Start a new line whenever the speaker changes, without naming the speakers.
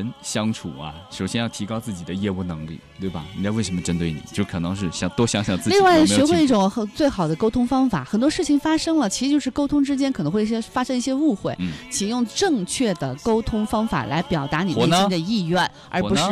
人相处啊，首先要提高自己的业务能力，对吧？人家为什么针对你，就可能是多想想自己。
另外，学会一种最好的沟通方法。很多事情发生了，其实就是沟通之间可能会发生一些误会，请用正确的沟通方法来表达你内心的意愿，而不是